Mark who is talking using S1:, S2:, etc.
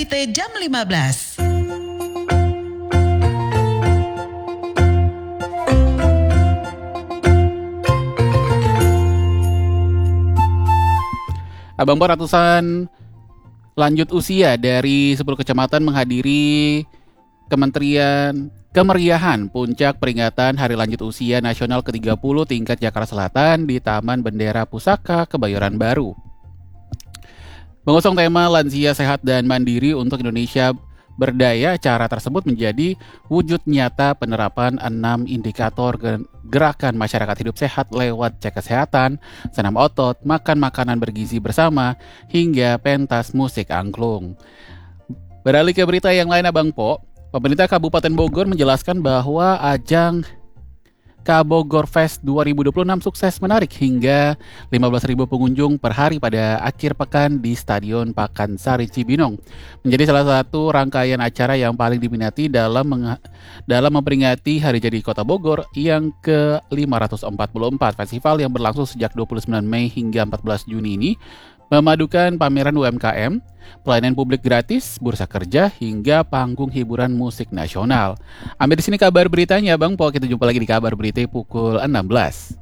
S1: Berita jam 15.
S2: Abang Po, ratusan lanjut usia dari 10 kecamatan menghadiri Kemeriahan Puncak Peringatan Hari Lanjut Usia Nasional ke-30 tingkat Jakarta Selatan di Taman Bendera Pusaka, Kebayoran Baru. Mengusung tema Lansia Sehat dan Mandiri untuk Indonesia Berdaya, acara tersebut menjadi wujud nyata penerapan 6 indikator gerakan masyarakat hidup sehat lewat cek kesehatan, senam otot, makan makanan bergizi bersama, hingga pentas musik angklung. Beralih ke berita yang lain, Abang Po, pemerintah Kabupaten Bogor menjelaskan bahwa ajang Kabogor Fest 2026 sukses menarik hingga 15.000 pengunjung per hari pada akhir pekan di Stadion Pakansari Cibinong. Menjadi salah satu rangkaian acara yang paling diminati dalam memperingati Hari Jadi Kota Bogor yang ke-544. Festival yang berlangsung sejak 29 Mei hingga 14 Juni ini memadukan pameran UMKM, pelayanan publik gratis, bursa kerja, hingga panggung hiburan musik nasional. Ambil di sini kabar beritanya, Bang Po. Kita jumpa lagi di kabar berita pukul 16.